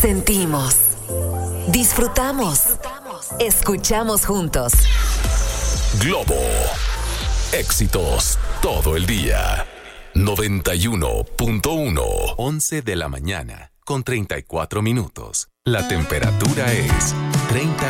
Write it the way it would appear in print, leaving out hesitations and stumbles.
Sentimos, disfrutamos, escuchamos juntos. Globo. Éxitos todo el día. 91.1. 11 de la mañana con 34 minutos. La temperatura es 30